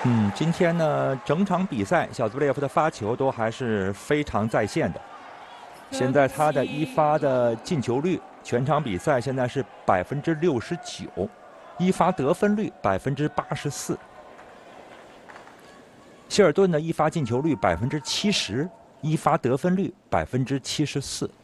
今天呢，整场比赛小兹布列夫的发球都还是非常在线的。现在他的一发的进球率，全场比赛现在是69%，一发得分率84%。希尔顿的一发进球率70%，一发得分率74%。